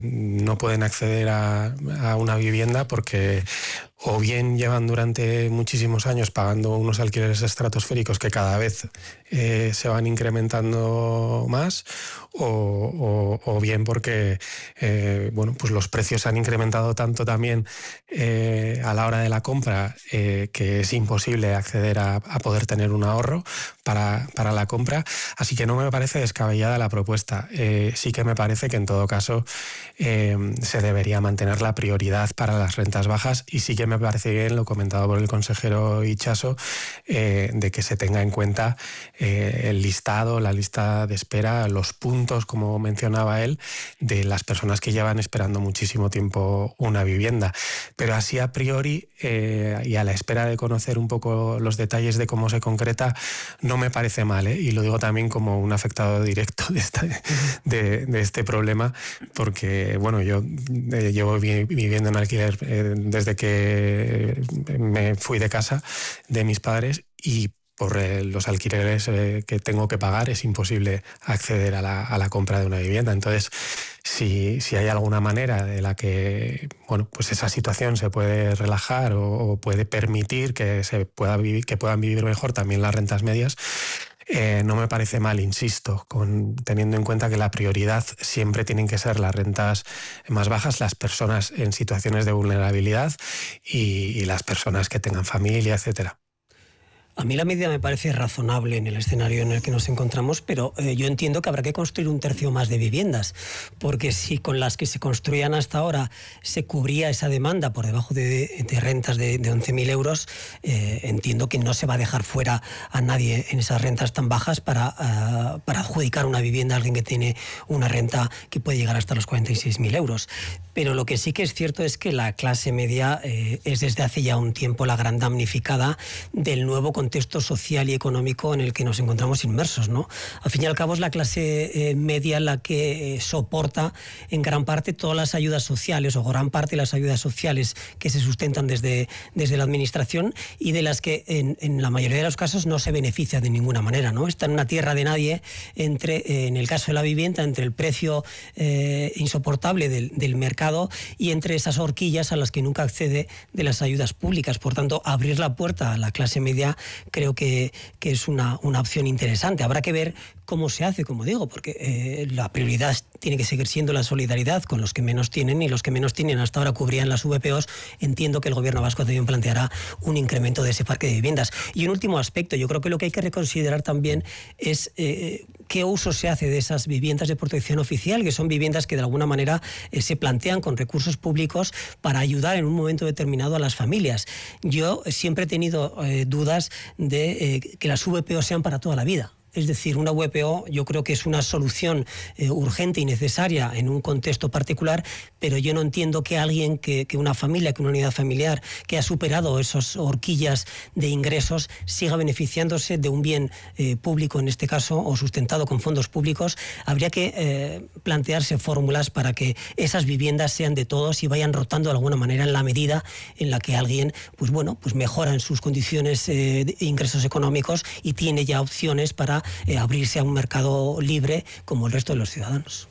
no pueden acceder a una vivienda porque o bien llevan durante muchísimos años pagando unos alquileres estratosféricos que cada vez se van incrementando más, o bien porque pues los precios se han incrementado tanto también a la hora de la compra que es imposible acceder a poder tener un ahorro para la compra. Así que no me parece descabellada la propuesta. Sí que me parece que en todo caso se debería mantener la prioridad para las rentas bajas, y sí que me parece bien lo comentado por el consejero Itxaso, de que se tenga en cuenta el listado, la lista de espera, los puntos, como mencionaba él, de las personas que llevan esperando muchísimo tiempo una vivienda. Pero así a priori, y a la espera de conocer un poco los detalles de cómo se concreta, no me parece mal, y lo digo también como un afectado directo de este problema, porque bueno, yo llevo viviendo en alquiler desde que me fui de casa de mis padres, y por los alquileres que tengo que pagar es imposible acceder a la compra de una vivienda. Entonces, si hay alguna manera de la que pues esa situación se puede relajar o puede permitir que puedan vivir mejor también las rentas medias, no me parece mal, insisto, teniendo en cuenta que la prioridad siempre tienen que ser las rentas más bajas, las personas en situaciones de vulnerabilidad y las personas que tengan familia, etcétera. A mí la medida me parece razonable en el escenario en el que nos encontramos, pero yo entiendo que habrá que construir un tercio más de viviendas, porque si con las que se construían hasta ahora se cubría esa demanda por debajo de rentas de 11.000 euros, entiendo que no se va a dejar fuera a nadie en esas rentas tan bajas para adjudicar una vivienda a alguien que tiene una renta que puede llegar hasta los 46.000 euros. Pero lo que sí que es cierto es que la clase media es desde hace ya un tiempo la gran damnificada del nuevo contexto social y económico en el que nos encontramos inmersos, ¿no? Al fin y al cabo es la clase media la que soporta en gran parte todas las ayudas sociales, o gran parte de las ayudas sociales que se sustentan desde la administración, y de las que en la mayoría de los casos no se beneficia de ninguna manera, ¿no? Está en una tierra de nadie en el caso de la vivienda, entre el precio insoportable del mercado y entre esas horquillas a las que nunca accede de las ayudas públicas. Por tanto, abrir la puerta a la clase media creo que es una opción interesante. Habrá que ver cómo se hace, como digo, porque la prioridad tiene que seguir siendo la solidaridad con los que menos tienen, y los que menos tienen hasta ahora cubrían las VPOs. Entiendo que el gobierno vasco también planteará un incremento de ese parque de viviendas. Y un último aspecto, yo creo que lo que hay que reconsiderar también es qué uso se hace de esas viviendas de protección oficial, que son viviendas que de alguna manera se plantean con recursos públicos para ayudar en un momento determinado a las familias. Yo siempre he tenido dudas de que las VPO sean para toda la vida. Es decir, una VPO yo creo que es una solución urgente y necesaria en un contexto particular, pero yo no entiendo que alguien, que una familia, que una unidad familiar que ha superado esas horquillas de ingresos siga beneficiándose de un bien público, en este caso, o sustentado con fondos públicos. Habría que plantearse fórmulas para que esas viviendas sean de todos y vayan rotando de alguna manera en la medida en la que alguien pues mejora en sus condiciones de ingresos económicos y tiene ya opciones para abrirse a un mercado libre como el resto de los ciudadanos.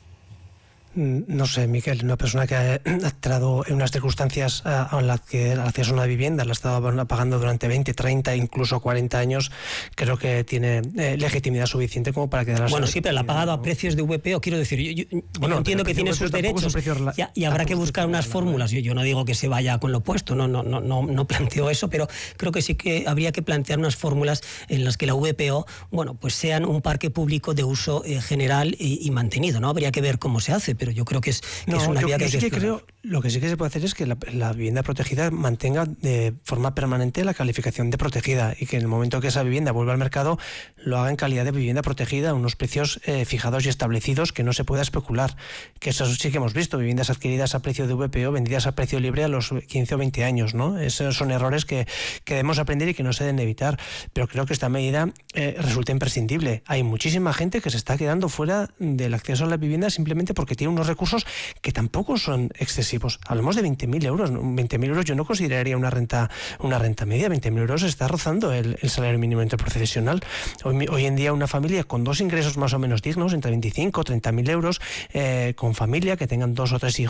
No sé, Miquel, una persona que ha entrado en unas circunstancias en las que al acceso a una vivienda la estaba pagando durante 20, 30, incluso 40 años, creo que tiene legitimidad suficiente como para quedarse. Bueno, sí, pero la ha pagado a precios de VPO, quiero decir, yo entiendo que tiene sus derechos y habrá que buscar unas fórmulas. Yo no digo que se vaya con lo opuesto, no planteo eso, pero creo que sí que habría que plantear unas fórmulas en las que la VPO, pues sean un parque público de uso general y mantenido, ¿no? Habría que ver cómo se hace, pero yo creo que es una vía que hay que explorar. Lo que sí que se puede hacer es que la vivienda protegida mantenga de forma permanente la calificación de protegida, y que en el momento que esa vivienda vuelva al mercado lo haga en calidad de vivienda protegida, a unos precios fijados y establecidos, que no se pueda especular. Que eso sí que hemos visto, viviendas adquiridas a precio de VPO vendidas a precio libre a los 15 o 20 años, ¿no? Esos son errores que debemos aprender y que no se deben evitar, pero creo que esta medida resulta imprescindible. Hay muchísima gente que se está quedando fuera del acceso a la vivienda simplemente porque tiene unos recursos que tampoco son excesivos. Hablamos de 20.000 euros. 20.000 euros yo no consideraría una renta media. 20.000 euros está rozando el salario mínimo interprofesional. Hoy en día una familia con 2 ingresos más o menos dignos, entre 25 o 30.000 euros, con familia, que tengan 2 o 3 hijos,